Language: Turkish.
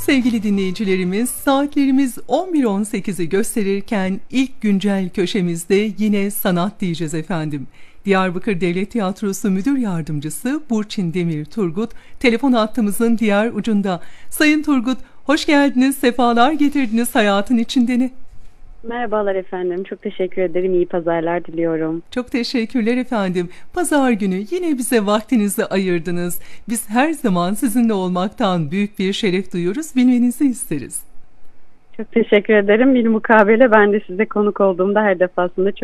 Sevgili dinleyicilerimiz, saatlerimiz 11.18'i gösterirken ilk güncel köşemizde yine sanat diyeceğiz efendim. Diyarbakır Devlet Tiyatrosu Müdür Yardımcısı Burçin Demir Turgut telefon hattımızın diğer ucunda. Sayın Turgut, hoş geldiniz, sefalar getirdiniz hayatın içindeni. Merhabalar efendim. Çok teşekkür ederim. İyi pazarlar diliyorum. Çok teşekkürler efendim. Pazar günü yine bize vaktinizi ayırdınız. Biz her zaman sizinle olmaktan büyük bir şeref duyuyoruz. Bilmenizi isteriz. Çok teşekkür ederim. Bilmukabele ben de size konuk olduğumda her defasında çok